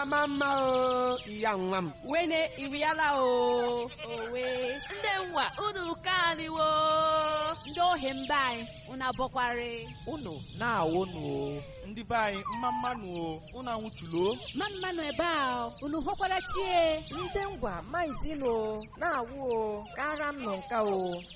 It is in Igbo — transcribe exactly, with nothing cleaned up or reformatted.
ama mma o iya nwa m wene iriala o owe ndị nwa unu kaniwo ndị ohi mba anyị unu abọkwari unu na-awụnụ ndị be anyị mma mmanụ o unu anwụchulo ma mmanụ ebe a unu hụkwara chie ndị ngwa maizilo na-awụ o kara m nọ nka o